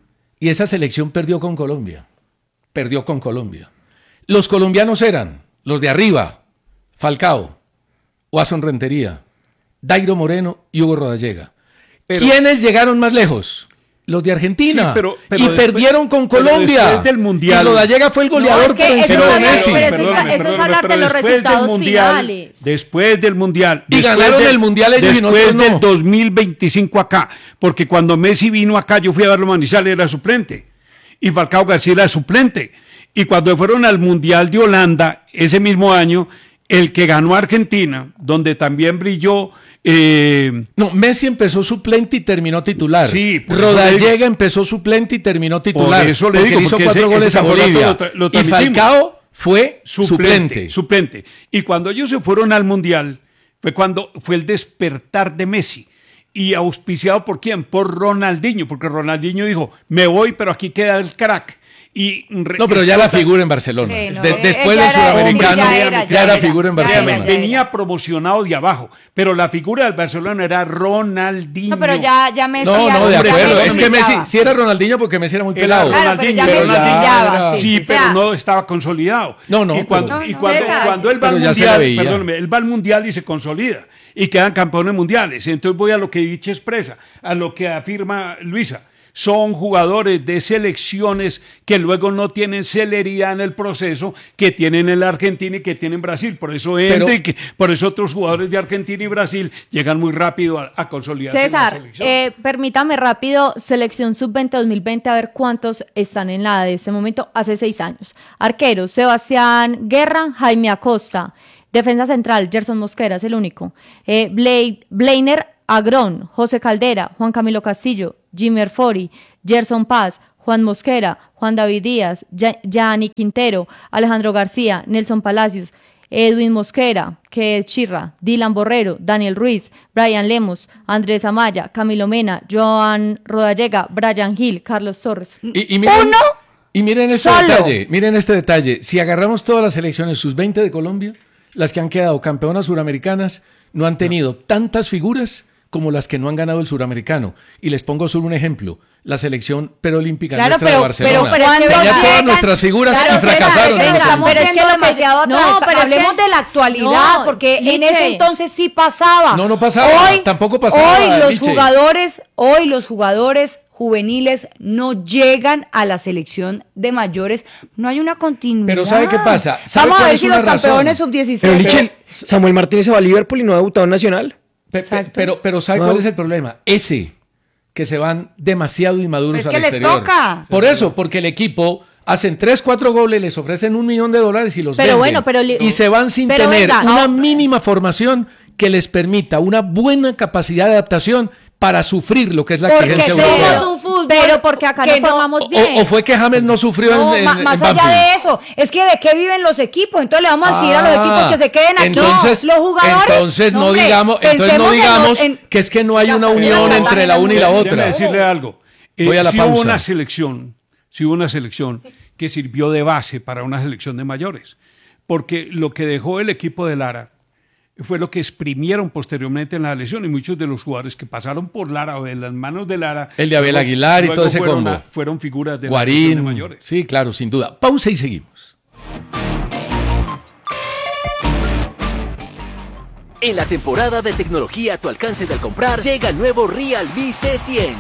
[SPEAKER 2] y esa selección perdió con Colombia. Perdió con Colombia. Los colombianos eran los de arriba, Falcao, Watson Rentería, Dairo Moreno y Hugo Rodallega.
[SPEAKER 1] Pero-
[SPEAKER 2] ¿Quiénes llegaron más lejos? Los de Argentina.
[SPEAKER 1] Sí, pero- pero
[SPEAKER 2] y
[SPEAKER 1] después-
[SPEAKER 2] perdieron con
[SPEAKER 1] pero
[SPEAKER 2] Colombia.
[SPEAKER 1] después del Mundial-
[SPEAKER 2] Y Rodallega fue el goleador
[SPEAKER 4] es que
[SPEAKER 2] por
[SPEAKER 4] eso
[SPEAKER 2] encima
[SPEAKER 4] es
[SPEAKER 2] de
[SPEAKER 4] hablar-
[SPEAKER 2] Messi.
[SPEAKER 4] pero eso es-
[SPEAKER 1] Perdóname,
[SPEAKER 4] eso es
[SPEAKER 1] perdóname,
[SPEAKER 4] hablar
[SPEAKER 1] pero
[SPEAKER 4] de los
[SPEAKER 1] después del
[SPEAKER 4] resultados
[SPEAKER 1] mundial,
[SPEAKER 4] finales.
[SPEAKER 1] Después del Mundial.
[SPEAKER 2] Y
[SPEAKER 1] después
[SPEAKER 2] ganaron
[SPEAKER 1] del-
[SPEAKER 2] el Mundial ellos y
[SPEAKER 1] Después
[SPEAKER 2] nosotros no.
[SPEAKER 1] del dos mil veinticinco acá. Porque cuando Messi vino acá, yo fui a verlo a Manizales, era suplente. Y Falcao García era suplente. Y cuando fueron al Mundial de Holanda, ese mismo año, el que ganó Argentina, donde también brilló... eh,
[SPEAKER 2] No, Messi empezó suplente y terminó titular.
[SPEAKER 1] Sí, por eso le
[SPEAKER 2] Rodallega
[SPEAKER 1] digo.
[SPEAKER 2] empezó suplente y terminó titular.
[SPEAKER 1] Por eso le
[SPEAKER 2] porque
[SPEAKER 1] digo,
[SPEAKER 2] le hizo
[SPEAKER 1] porque
[SPEAKER 2] cuatro
[SPEAKER 1] ese-
[SPEAKER 2] goles
[SPEAKER 1] ese
[SPEAKER 2] a
[SPEAKER 1] campeonato
[SPEAKER 2] Bolivia.
[SPEAKER 1] lo tra- lo
[SPEAKER 2] y
[SPEAKER 1] transmitimos.
[SPEAKER 2] Falcao fue
[SPEAKER 1] suplente,
[SPEAKER 2] suplente.
[SPEAKER 1] suplente. Y cuando ellos se fueron al Mundial, fue cuando fue el despertar de Messi. ¿Y auspiciado por quién? Por Ronaldinho, porque Ronaldinho dijo, me voy, pero aquí queda el crack. Y re-
[SPEAKER 2] No, pero ya la figura en Barcelona.
[SPEAKER 3] Sí, no,
[SPEAKER 2] De-
[SPEAKER 3] eh,
[SPEAKER 2] después
[SPEAKER 3] ya
[SPEAKER 2] del
[SPEAKER 3] era-
[SPEAKER 2] sudamericano,
[SPEAKER 3] ya
[SPEAKER 2] ya
[SPEAKER 3] era,
[SPEAKER 2] era,
[SPEAKER 3] ya era,
[SPEAKER 2] figura en
[SPEAKER 3] ya era,
[SPEAKER 2] Barcelona.
[SPEAKER 3] ya era.
[SPEAKER 1] venía promocionado de abajo, pero la figura del Barcelona era Ronaldinho.
[SPEAKER 3] No, pero ya, ya Messi.
[SPEAKER 2] No,
[SPEAKER 3] ya-
[SPEAKER 2] no, de
[SPEAKER 3] ya
[SPEAKER 2] acuerdo.
[SPEAKER 3] Messi
[SPEAKER 2] Es que Messi,
[SPEAKER 3] brillaba.
[SPEAKER 2] si era Ronaldinho, porque Messi era muy
[SPEAKER 1] Era
[SPEAKER 2] pelado.
[SPEAKER 3] Claro, pero ya
[SPEAKER 1] Ronaldinho,
[SPEAKER 3] Messi
[SPEAKER 1] pero
[SPEAKER 3] brillaba,
[SPEAKER 2] era-
[SPEAKER 3] sí.
[SPEAKER 1] Sí,
[SPEAKER 3] o sea,
[SPEAKER 1] pero no estaba consolidado.
[SPEAKER 2] No, no,
[SPEAKER 1] Y cuando,
[SPEAKER 2] pero-
[SPEAKER 1] y
[SPEAKER 3] No,
[SPEAKER 1] cuando,
[SPEAKER 3] César.
[SPEAKER 1] cuando él va al
[SPEAKER 2] Pero ya se la
[SPEAKER 1] mundial,
[SPEAKER 2] veía.
[SPEAKER 1] perdóneme, él va al mundial y se consolida y quedan campeones mundiales. Entonces voy a lo que Dicha expresa, a lo que afirma Luisa. Son jugadores de selecciones que luego no tienen celeridad en el proceso que tienen en la Argentina y que tienen Brasil. Por eso
[SPEAKER 2] Pero-
[SPEAKER 1] Enrique, por eso otros jugadores de Argentina y Brasil llegan muy rápido a, a consolidarse en la
[SPEAKER 4] César,
[SPEAKER 1] selección.
[SPEAKER 4] eh, permítame rápido, selección sub veinte dos mil veinte, a ver cuántos están en la de este momento, hace seis años. Arqueros, Sebastián Guerra, Jaime Acosta. Defensa central, Gerson Mosquera es el único. Eh, Blade, Blainer Agrón, José Caldera, Juan Camilo Castillo, Jimmy Erfori, Gerson Paz, Juan Mosquera, Juan David Díaz, Gianni Quintero, Alejandro García, Nelson Palacios, Edwin Mosquera, que es Chirra, Dylan Borrero, Daniel Ruiz, Brian Lemos, Andrés Amaya, Camilo Mena, Joan Rodallega, Brian Gil, Carlos Torres.
[SPEAKER 2] Y, y miren,
[SPEAKER 3] ¿Uno?
[SPEAKER 2] Y miren este
[SPEAKER 3] Solo.
[SPEAKER 2] detalle, miren este detalle. Si agarramos todas las selecciones sus veinte de Colombia, las que han quedado campeonas suramericanas no han tenido tantas figuras como las que no han ganado el suramericano. Y les pongo solo un ejemplo. La selección perolímpica
[SPEAKER 3] Claro,
[SPEAKER 2] nuestra
[SPEAKER 3] pero-
[SPEAKER 2] de Barcelona.
[SPEAKER 3] pero- pero es que
[SPEAKER 2] Tenía
[SPEAKER 3] llegan-
[SPEAKER 2] todas nuestras figuras
[SPEAKER 3] Claro,
[SPEAKER 2] y fracasaron.
[SPEAKER 3] César,
[SPEAKER 2] en
[SPEAKER 3] venga,
[SPEAKER 2] los
[SPEAKER 3] estamos
[SPEAKER 4] Pero es
[SPEAKER 3] yendo
[SPEAKER 4] que lo que-
[SPEAKER 3] demasiado atrás.
[SPEAKER 4] no, pero es
[SPEAKER 3] Hablemos
[SPEAKER 4] que-
[SPEAKER 3] de la actualidad,
[SPEAKER 4] no,
[SPEAKER 3] porque en
[SPEAKER 4] Liche.
[SPEAKER 3] ese entonces sí pasaba.
[SPEAKER 2] No, no pasaba, tampoco pasaba,
[SPEAKER 3] Hoy los
[SPEAKER 2] Liche.
[SPEAKER 3] jugadores, hoy los jugadores juveniles no llegan a la selección de mayores, no hay una continuidad.
[SPEAKER 2] Pero ¿sabe qué pasa? ¿Sabe
[SPEAKER 3] Vamos a
[SPEAKER 2] cuál
[SPEAKER 3] ver
[SPEAKER 2] es
[SPEAKER 3] si
[SPEAKER 2] una
[SPEAKER 3] los
[SPEAKER 2] razón?
[SPEAKER 3] campeones sub dieciséis.
[SPEAKER 5] Pero Liche, Samuel Martínez se va a Liverpool y no ha debutado en Nacional.
[SPEAKER 2] Pe- pe-
[SPEAKER 3] Exacto.
[SPEAKER 2] Pero, pero ¿sabe
[SPEAKER 5] No.
[SPEAKER 2] cuál es el problema? Ese, que se van demasiado inmaduros
[SPEAKER 3] Es
[SPEAKER 2] al
[SPEAKER 3] que les
[SPEAKER 2] exterior.
[SPEAKER 3] toca.
[SPEAKER 2] Por eso, porque el equipo hacen tres, cuatro goles, les ofrecen un millón de dólares y los
[SPEAKER 4] Pero
[SPEAKER 2] venden.
[SPEAKER 4] bueno, pero li-
[SPEAKER 2] y se van sin
[SPEAKER 4] pero
[SPEAKER 2] tener
[SPEAKER 4] venga,
[SPEAKER 2] una
[SPEAKER 4] no.
[SPEAKER 2] mínima formación que les permita una buena capacidad de adaptación para sufrir lo que es la
[SPEAKER 3] Porque
[SPEAKER 2] exigencia
[SPEAKER 3] somos
[SPEAKER 2] europea.
[SPEAKER 3] un fútbol
[SPEAKER 4] Pero porque acá
[SPEAKER 3] que
[SPEAKER 4] no formamos
[SPEAKER 2] O-
[SPEAKER 4] bien.
[SPEAKER 2] O, fue que James no sufrió
[SPEAKER 3] No,
[SPEAKER 2] en,
[SPEAKER 3] ma-
[SPEAKER 2] en-
[SPEAKER 3] más
[SPEAKER 2] en
[SPEAKER 3] allá
[SPEAKER 2] Banfield.
[SPEAKER 3] de eso, es que de qué viven los equipos, entonces le vamos a decir a los
[SPEAKER 2] Ah,
[SPEAKER 3] equipos que se queden aquí.
[SPEAKER 2] Entonces,
[SPEAKER 3] los jugadores.
[SPEAKER 2] entonces no,
[SPEAKER 3] hombre,
[SPEAKER 2] digamos, entonces no
[SPEAKER 3] pensemos en lo-
[SPEAKER 2] digamos
[SPEAKER 3] en-
[SPEAKER 2] que es que no hay una
[SPEAKER 3] Ya,
[SPEAKER 2] unión
[SPEAKER 3] ya,
[SPEAKER 2] entre
[SPEAKER 3] ya,
[SPEAKER 2] la una y la
[SPEAKER 1] Déjeme
[SPEAKER 2] otra.
[SPEAKER 1] decirle algo. Eh,
[SPEAKER 2] Voy a la
[SPEAKER 1] sí hubo
[SPEAKER 2] pausa.
[SPEAKER 1] una selección, sí hubo una selección que sirvió de base para una selección de mayores, porque lo que dejó el equipo de Lara fue lo que exprimieron posteriormente en la lesión y muchos de los jugadores que pasaron por Lara o en las manos de Lara.
[SPEAKER 2] El de Abel
[SPEAKER 1] luego-
[SPEAKER 2] Aguilar y
[SPEAKER 1] luego
[SPEAKER 2] todo ese
[SPEAKER 1] fueron
[SPEAKER 2] combo.
[SPEAKER 1] a- fueron figuras de la selección de
[SPEAKER 2] Guarín,
[SPEAKER 1] mayores.
[SPEAKER 2] sí, claro, sin duda. Pausa y seguimos.
[SPEAKER 6] En la temporada de tecnología a tu alcance de al comprar, llega el nuevo Realme C cien.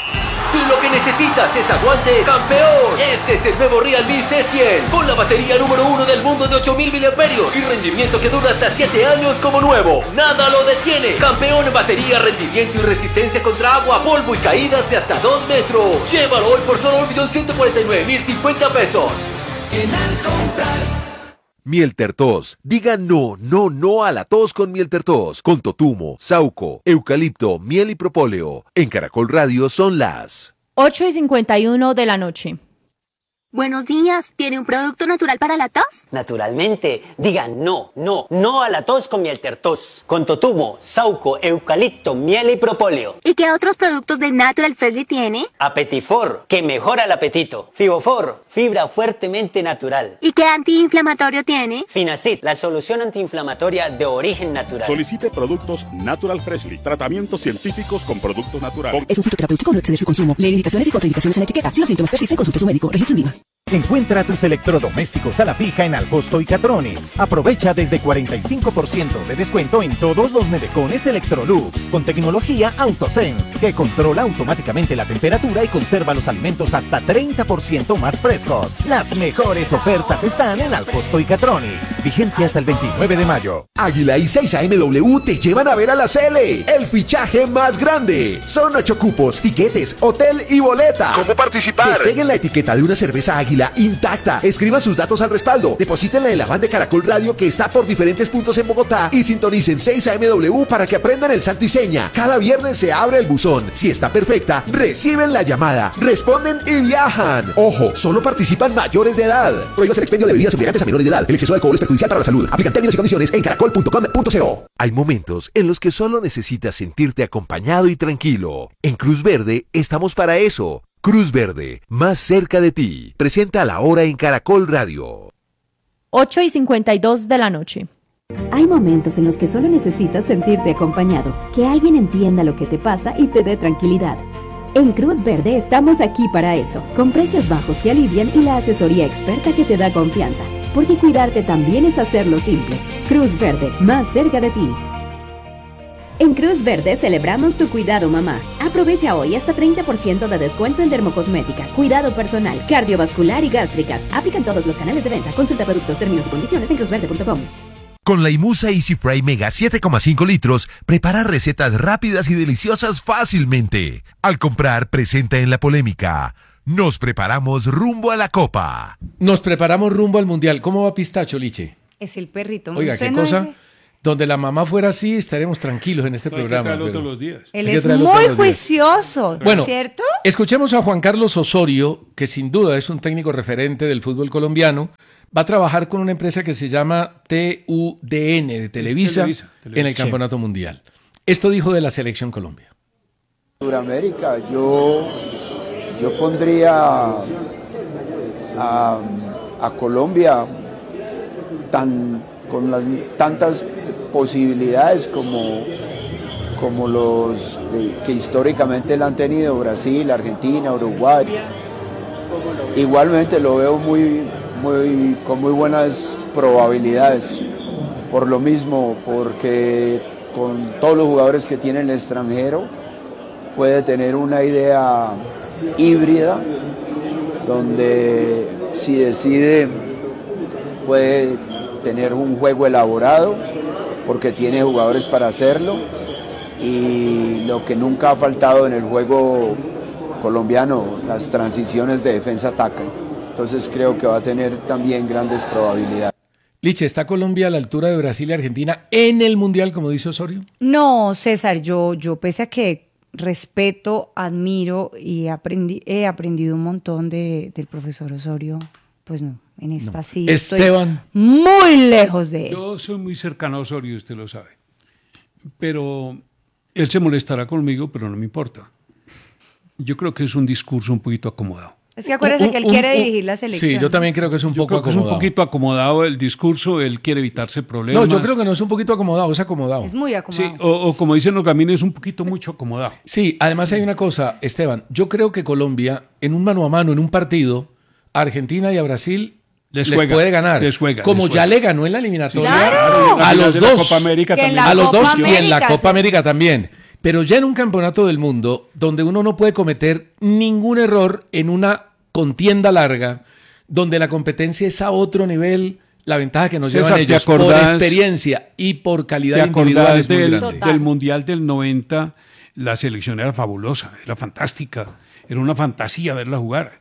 [SPEAKER 6] Si lo que necesitas es aguante, campeón, este es el nuevo Realme C cien, con la batería número uno del mundo de ocho mil miliamperios y rendimiento que dura hasta siete años como nuevo. Nada lo detiene. Campeón en batería, rendimiento y resistencia contra agua, polvo y caídas de hasta dos metros. Llévalo hoy por solo un millón ciento cuarenta y nueve mil cincuenta pesos. En al comprar.
[SPEAKER 7] Miel Tertos. Diga no, no, no a la tos con Miel Tertos. Con totumo, sauco, eucalipto, miel y propóleo. En Caracol Radio son las...
[SPEAKER 4] ocho y cincuenta y uno de la noche.
[SPEAKER 8] Buenos días, ¿tiene un producto natural para la tos?
[SPEAKER 9] Naturalmente, digan no, no, no a la tos con Miel Tertos. Con totumo, sauco, eucalipto, miel y propóleo.
[SPEAKER 8] ¿Y qué otros productos de Natural Freshly tiene?
[SPEAKER 9] Apetifor, que mejora el apetito. Fibofor, fibra fuertemente natural.
[SPEAKER 8] ¿Y qué antiinflamatorio tiene?
[SPEAKER 9] Finacid, la solución antiinflamatoria de origen natural.
[SPEAKER 10] Solicite productos Natural Freshly. Tratamientos científicos con productos naturales.
[SPEAKER 11] Es un fitoterapéutico, no exceder su consumo. Lee indicaciones y contraindicaciones en la etiqueta. Si los síntomas persisten, consulte a su médico. Registro INVIMA.
[SPEAKER 12] Encuentra tus electrodomésticos a la fija en Alcosto y Catrones. Aprovecha desde cuarenta y cinco por ciento de descuento en todos los nevecones Electrolux con tecnología AutoSense que controla automáticamente la temperatura y conserva los alimentos hasta treinta por ciento más frescos. Las mejores ofertas están en Alcosto y Catrones. Vigencia hasta el veintinueve de mayo.
[SPEAKER 7] Águila y seis A M W te llevan a ver a la Cele, el fichaje más grande. Son ocho cupos, tiquetes, hotel y boleta.
[SPEAKER 13] ¿Cómo participar?
[SPEAKER 7] Despeguen la etiqueta de una cerveza Águila intacta. Escriban sus datos al respaldo. Deposítenla en la van de Caracol Radio que está por diferentes puntos en Bogotá y sintonicen seis A M W para que aprendan el santo y seña. Cada viernes se abre el buzón. Si está perfecta, reciben la llamada, responden y viajan. Ojo, solo participan mayores de edad. Prohíbas el expendio de bebidas embriagantes a menores de edad. El exceso de alcohol es perjudicial para la salud. Aplican términos y condiciones en caracol punto com punto co. Hay momentos en los que solo necesitas sentirte acompañado y tranquilo. En Cruz Verde estamos para eso. Cruz Verde, más cerca de ti. Presenta la hora en Caracol Radio.
[SPEAKER 4] ocho y cincuenta y dos de la noche.
[SPEAKER 11] Hay momentos en los que solo necesitas sentirte acompañado, que alguien entienda lo que te pasa y te dé tranquilidad. En Cruz Verde estamos aquí para eso, con precios bajos que alivian y la asesoría experta que te da confianza. Porque cuidarte también es hacerlo simple. Cruz Verde, más cerca de ti. En Cruz Verde celebramos tu cuidado, mamá. Aprovecha hoy hasta treinta por ciento de descuento en dermocosmética, cuidado personal, cardiovascular y gástricas. Aplican todos los canales de venta. Consulta productos, términos y condiciones en cruz verde punto com.
[SPEAKER 7] Con la Imusa Easy Fry Mega siete coma cinco litros, prepara recetas rápidas y deliciosas fácilmente. Al comprar, presenta en la polémica. Nos preparamos rumbo a la Copa.
[SPEAKER 2] Nos preparamos rumbo al Mundial. ¿Cómo va Pistacho, Liche?
[SPEAKER 3] Es el perrito.
[SPEAKER 2] Oiga,
[SPEAKER 3] ¿Usted
[SPEAKER 2] qué
[SPEAKER 3] no
[SPEAKER 2] cosa.
[SPEAKER 3] es?
[SPEAKER 2] Donde la mamá fuera así, estaremos tranquilos en este
[SPEAKER 1] Hay que
[SPEAKER 2] programa.
[SPEAKER 1] traerlo
[SPEAKER 2] pero-
[SPEAKER 1] todos los días.
[SPEAKER 3] Él
[SPEAKER 2] Hay que
[SPEAKER 3] es
[SPEAKER 2] traerlo
[SPEAKER 3] muy
[SPEAKER 2] todos los días.
[SPEAKER 3] juicioso,
[SPEAKER 2] Bueno,
[SPEAKER 3] ¿cierto?
[SPEAKER 2] escuchemos a Juan Carlos Osorio, que sin duda es un técnico referente del fútbol colombiano. Va a trabajar con una empresa que se llama T U D N de Televisa,
[SPEAKER 1] Televisa, Televisa.
[SPEAKER 2] en el
[SPEAKER 1] Sí.
[SPEAKER 2] Campeonato Mundial. Esto dijo de la Selección Colombia.
[SPEAKER 13] Suramérica, yo, yo pondría a, a Colombia tan, con las, tantas posibilidades como, como los de- que históricamente la han tenido Brasil, Argentina, Uruguay. Igualmente lo veo muy, muy, con muy buenas probabilidades. Por lo mismo, porque con todos los jugadores que tiene el extranjero, puede tener una idea híbrida, donde si decide puede tener un juego elaborado, porque tiene jugadores para hacerlo, y lo que nunca ha faltado en el juego colombiano, las transiciones de defensa-ataque. Entonces creo que va a tener también grandes probabilidades.
[SPEAKER 2] Liche, ¿está Colombia a la altura de Brasil y Argentina en el Mundial, como dice Osorio?
[SPEAKER 3] No, César, yo, yo pese a que respeto, admiro y aprendi- he aprendido un montón de, del profesor Osorio, pues no, en esta sí
[SPEAKER 2] Esteban.
[SPEAKER 3] estoy muy lejos de él.
[SPEAKER 1] Yo soy muy cercano a Osorio, usted lo sabe. Pero él se molestará conmigo, pero no me importa. Yo creo que es un discurso un poquito acomodado.
[SPEAKER 3] Es que acuérdese
[SPEAKER 2] Un-
[SPEAKER 3] que él
[SPEAKER 2] un-
[SPEAKER 3] quiere
[SPEAKER 2] un-
[SPEAKER 3] dirigir la selección.
[SPEAKER 2] Sí, yo también creo que es un
[SPEAKER 1] Yo
[SPEAKER 2] poco
[SPEAKER 1] creo que es un
[SPEAKER 2] acomodado.
[SPEAKER 1] poquito acomodado el discurso, él quiere evitarse problemas.
[SPEAKER 2] No, yo creo que no es un poquito acomodado, es acomodado.
[SPEAKER 3] Es muy
[SPEAKER 1] Sí,
[SPEAKER 3] acomodado.
[SPEAKER 1] o, o como dicen los gamines, es un poquito mucho acomodado.
[SPEAKER 2] Sí, además hay una cosa, Esteban. Yo creo que Colombia, en un mano a mano, en un partido, a Argentina y a Brasil
[SPEAKER 1] Les
[SPEAKER 2] les,
[SPEAKER 1] juega,
[SPEAKER 2] puede ganar.
[SPEAKER 1] les juega,
[SPEAKER 2] como
[SPEAKER 1] les
[SPEAKER 2] ya
[SPEAKER 1] juega.
[SPEAKER 2] le ganó en la eliminatoria
[SPEAKER 3] ¡Claro!
[SPEAKER 2] a los
[SPEAKER 1] De la
[SPEAKER 2] dos.
[SPEAKER 1] Copa América
[SPEAKER 3] Que en
[SPEAKER 1] también.
[SPEAKER 3] la
[SPEAKER 2] a los
[SPEAKER 3] Copa
[SPEAKER 2] dos y en la
[SPEAKER 3] América,
[SPEAKER 2] Copa
[SPEAKER 3] sí.
[SPEAKER 2] América también. Pero ya en un campeonato del mundo donde uno no puede cometer ningún error en una contienda larga, donde la competencia es a otro nivel, la ventaja que nos
[SPEAKER 1] César,
[SPEAKER 2] llevan
[SPEAKER 1] ¿te
[SPEAKER 2] ellos por
[SPEAKER 1] acordás-
[SPEAKER 2] experiencia y por
[SPEAKER 1] ¿Te
[SPEAKER 2] calidad individual
[SPEAKER 1] acordás
[SPEAKER 2] es muy
[SPEAKER 1] del,
[SPEAKER 2] grande.
[SPEAKER 1] del Mundial del noventa? La selección era fabulosa, era fantástica, era una fantasía verla jugar.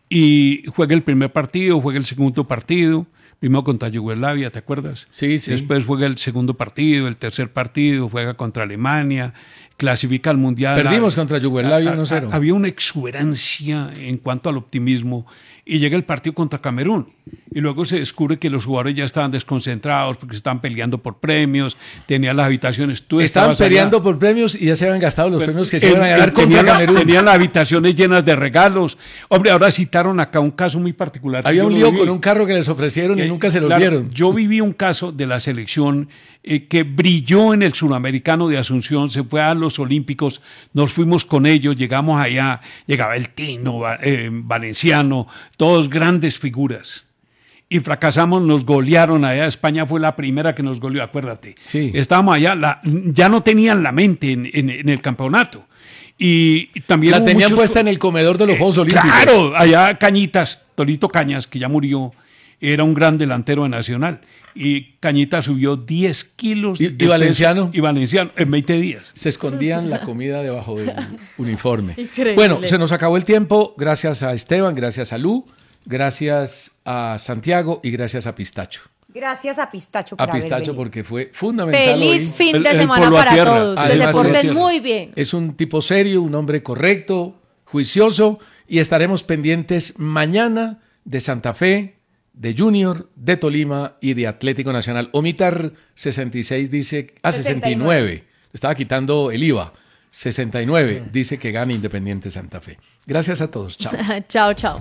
[SPEAKER 1] Y juega el primer partido, juega el segundo partido, primero contra Yugoslavia, ¿te acuerdas?
[SPEAKER 2] Sí, sí.
[SPEAKER 1] Después juega el segundo partido, el tercer partido, juega contra Alemania, clasifica al Mundial.
[SPEAKER 2] Perdimos
[SPEAKER 1] Ah,
[SPEAKER 2] contra Yugoslavia
[SPEAKER 1] ah,
[SPEAKER 2] uno cero.
[SPEAKER 1] ah, Había una exuberancia en cuanto al optimismo y llega el partido contra Camerún. Y luego se descubre que los jugadores ya estaban desconcentrados porque estaban peleando por premios, tenían las habitaciones. Tú
[SPEAKER 2] Estaban
[SPEAKER 1] estabas allá.
[SPEAKER 2] peleando por premios y ya se habían gastado los premios que se
[SPEAKER 1] En-
[SPEAKER 2] iban a ganar
[SPEAKER 1] en-
[SPEAKER 2] contra
[SPEAKER 1] tenían, la-
[SPEAKER 2] Camerún.
[SPEAKER 1] tenían las habitaciones llenas de regalos. Hombre, ahora citaron acá un caso muy particular. que
[SPEAKER 2] Había
[SPEAKER 1] yo
[SPEAKER 2] un
[SPEAKER 1] lo
[SPEAKER 2] lío
[SPEAKER 1] viví.
[SPEAKER 2] con un carro que les ofrecieron y
[SPEAKER 1] Eh,
[SPEAKER 2] nunca se los
[SPEAKER 1] claro,
[SPEAKER 2] dieron.
[SPEAKER 1] Yo viví un caso de la selección eh, que brilló en el Suramericano de Asunción, se fue a los Olímpicos, nos fuimos con ellos, llegamos allá, llegaba el Tino, Va- eh, Valenciano, todos grandes figuras. Y fracasamos, nos golearon allá. España fue la primera que nos goleó, acuérdate.
[SPEAKER 2] Sí.
[SPEAKER 1] Estábamos allá, la- ya no tenían la mente en, en- en el campeonato. Y, y también
[SPEAKER 2] La
[SPEAKER 1] hubo
[SPEAKER 2] tenían
[SPEAKER 1] muchos-
[SPEAKER 2] puesta en el comedor de los Juegos Olímpicos.
[SPEAKER 1] Claro, allá Cañitas, Torito Cañas, que ya murió, era un gran delantero de Nacional. Y Cañitas subió diez kilos.
[SPEAKER 2] ¿Y-
[SPEAKER 1] de
[SPEAKER 2] y Valenciano?
[SPEAKER 1] peso. Y Valenciano, en veinte días.
[SPEAKER 2] Se escondían la comida debajo del uniforme.
[SPEAKER 4] Increíble.
[SPEAKER 2] Bueno, se nos acabó el tiempo. Gracias a Esteban, gracias a Lu, gracias a Santiago y gracias a Pistacho.
[SPEAKER 3] Gracias a Pistacho
[SPEAKER 2] A
[SPEAKER 3] por haber
[SPEAKER 2] Pistacho
[SPEAKER 3] venido.
[SPEAKER 2] porque fue fundamental
[SPEAKER 4] Feliz
[SPEAKER 2] hoy.
[SPEAKER 4] fin
[SPEAKER 1] El-
[SPEAKER 4] de
[SPEAKER 1] el
[SPEAKER 4] semana
[SPEAKER 1] polo a
[SPEAKER 4] para
[SPEAKER 1] tierra.
[SPEAKER 4] todos. Que se
[SPEAKER 2] Además,
[SPEAKER 4] porten
[SPEAKER 2] es-
[SPEAKER 4] muy bien.
[SPEAKER 2] Es un tipo serio, un hombre correcto, juicioso y estaremos pendientes mañana de Santa Fe, de Junior, de Tolima y de Atlético Nacional. Omitar sesenta y seis dice, a sesenta y nueve, estaba quitando el I V A, sesenta y nueve dice que gana Independiente Santa Fe. Gracias a todos, chao.
[SPEAKER 4] Chao, chao.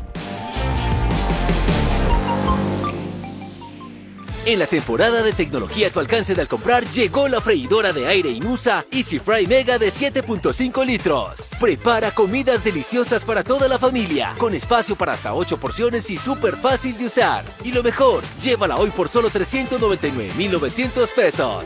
[SPEAKER 6] En la temporada de tecnología a tu alcance de al comprar, llegó la freidora de aire Inusa Easy Fry Mega de siete punto cinco litros. Prepara comidas deliciosas para toda la familia, con espacio para hasta ocho porciones y súper fácil de usar. Y lo mejor, llévala hoy por solo trescientos noventa y nueve mil novecientos pesos.